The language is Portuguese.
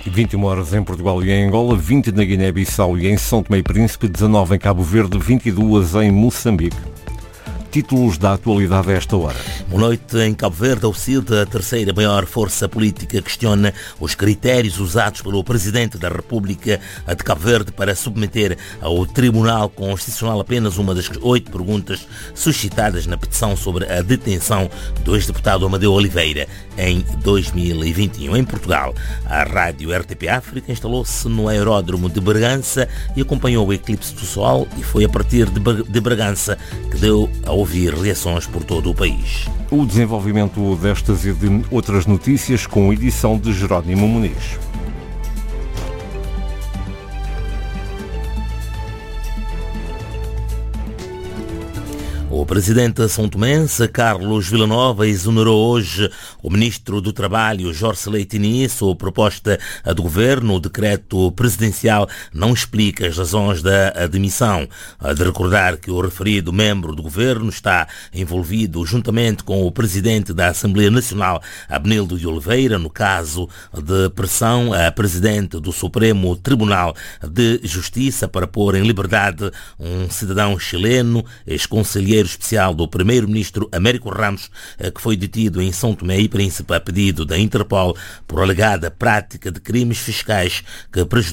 21 horas em Portugal e em Angola, 20 na Guiné-Bissau e em São Tomé e Príncipe, 19 em Cabo Verde, 22 em Moçambique. Títulos da atualidade a esta hora. Boa noite. Em Cabo Verde, a OCDE, a terceira maior força política, questiona os critérios usados pelo Presidente da República de Cabo Verde para submeter ao Tribunal Constitucional apenas uma das 8 perguntas suscitadas na petição sobre a detenção do ex-deputado Amadeu Oliveira em 2021. Em Portugal, a rádio RTP África instalou-se no aeródromo de Bragança e acompanhou o eclipse do Sol, e foi a partir de Bragança que deu a ouvir reações por todo o país. O desenvolvimento destas e de outras notícias com edição de Jerónimo Muniz. O presidente são-tomense, Carlos Villanova, exonerou hoje o ministro do Trabalho, Jorge Leitini, sob proposta do governo. O decreto presidencial não explica as razões da demissão. De recordar que o referido membro do governo está envolvido juntamente com o presidente da Assembleia Nacional, Abenildo de Oliveira, no caso de pressão a presidente do Supremo Tribunal de Justiça para pôr em liberdade um cidadão chileno, ex-conselheiro especial do primeiro-ministro Américo Ramos, que foi detido em São Tomé e Príncipe a pedido da Interpol por alegada prática de crimes fiscais que prejudicam